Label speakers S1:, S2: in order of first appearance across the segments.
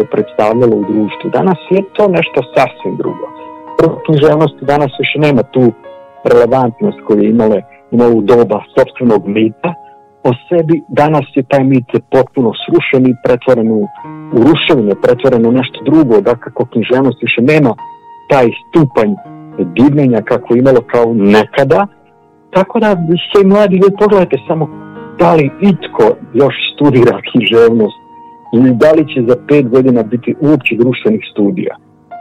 S1: koje je predstavljalo u društvu. Danas je to nešto sasvim drugo. Prvo, književnosti danas više nema tu relevantnost koju je imala u doba sopstvenog mita o sebi. Danas je taj mit potpuno srušen i pretvoren u ruševine, pretvoren u nešto drugo. Dakle, književnost više nema taj stupanj divljenja kako je imalo kao nekada. Tako da sve mladi ljudi, pogledajte samo da li itko još studira književnost ili da li će za 5 godina biti uopće društvenih studija.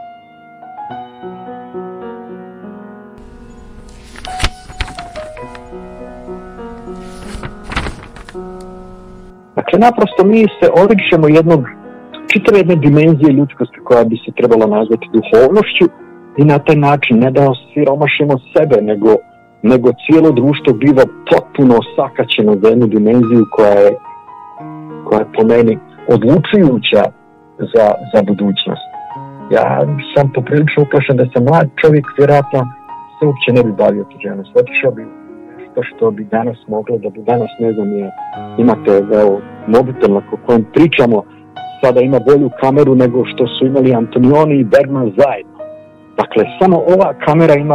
S1: Dakle, naprosto mi se odričemo čitave jedne dimenzije ljudskosti koja bi se trebala nazvati duhovnošću i na taj način ne da osiromašimo sebe, nego cijelo društvo biva potpuno osakaćeno za jednu dimenziju koja je po meni odlučujuća za budućnost. Ja sam poprilično uplašen da sam mlad čovjek, vjerojatno se uopće ne bi bavio književnost. Otišao bi nešto što bi danas moglo, da bi danas, ne znam, imate mobitel na kojem pričamo, sada ima bolju kameru nego što su imali Antonioni i Bergman zajedno. Dakle, samo ova kamera ima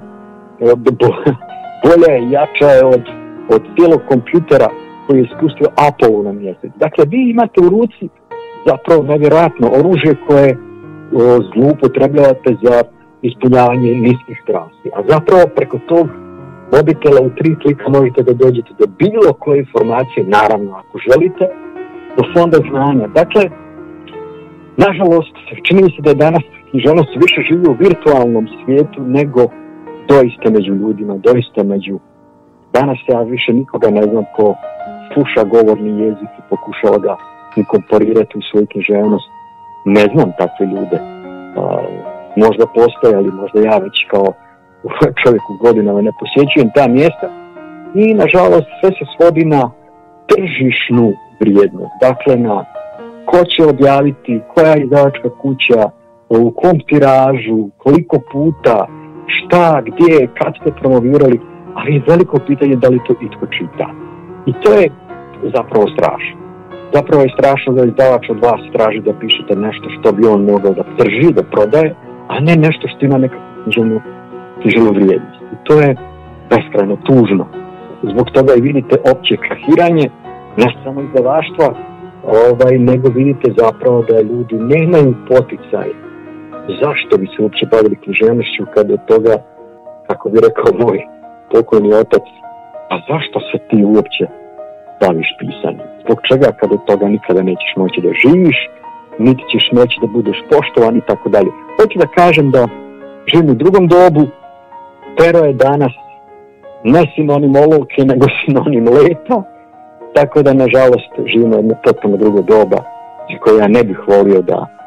S1: bolja je, jača je od cijelog kompjutera koji je spustio Apollo na mjesec. Dakle, vi imate u ruci zapravo nevjerojatno oružje koje zloupotrebljavate za ispunjavanje niskih strasti. A zapravo preko tog mobitela u 3 klika možete da dođete do bilo koje informacije, naravno ako želite, do fonda znanja. Dakle, nažalost, čini mi se da je danas književnost više živi u virtualnom svijetu nego doista među ljudima, Danas ja više nikoga ne znam ko sluša govorni jezik i pokušava ga inkorporirati u svoju književnost. Ne znam takve ljude. Možda postoje, ali možda ja već kao čovjek u godinama ne posjećujem ta mjesta. I nažalost sve se svodi na tržišnu vrijednost. Dakle, na ko će objaviti, koja je izdavačka kuća, u kom tiražu, koliko puta, šta, gdje, kad ste promovirali, ali je veliko pitanje da li to itko čita. I to je zapravo strašno. Zapravo je strašno da izdavač od vas traži da pišete nešto što bi on mogao da trži, da prodaje, a ne nešto što ima nekakvu književnu vrijednost. I to je beskrajno tužno. Zbog toga i vidite opće krahiranje, ne samo izdavaštva, nego vidite zapravo da ljudi nemaju poticaj. Zašto bi se uopće bavili književnošću kada od toga, kako bi rekao moj pokojni otac, a zašto se ti uopće baviš pisanjem? Zbog čega kada od toga nikada nećeš moći da živiš, niti ćeš moći da budeš poštovan i tako dalje. Hoću da kažem da živim u drugom dobu, pero je danas ne sinonim olovke, nego sinonim leta, tako da nažalost živimo jedno potpuno drugo doba za koje ja ne bih volio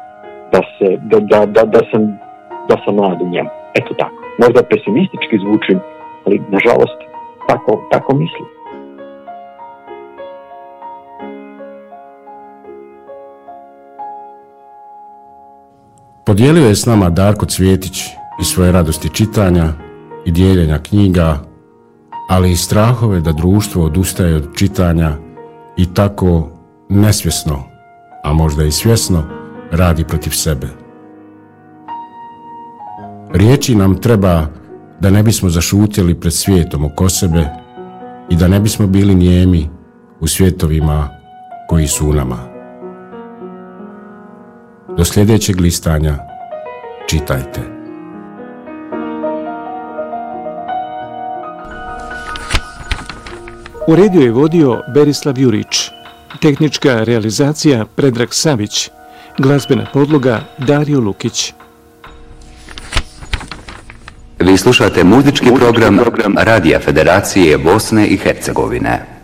S1: da sam mlad u njemu. Eto tako. Možda pesimistički zvučim, ali nažalost tako mislim.
S2: Podijelio je s nama Darko Cvjetić i svoje radosti čitanja i dijeljenja knjiga, ali i strahove da društvo odustaje od čitanja i tako nesvjesno, a možda i svjesno, radi protiv sebe. Riječi nam treba da ne bismo zašutjeli pred svijetom oko sebe i da ne bismo bili nijemi u svjetovima koji su u nama. Do sljedećeg listanja čitajte.
S3: Uredio je vodio Berislav Jurić. Tehnička realizacija Predrag Savić. Glazbena podloga Dario Lukić.
S4: Vi slušate muzički program Radija Federacije Bosne i Hercegovine.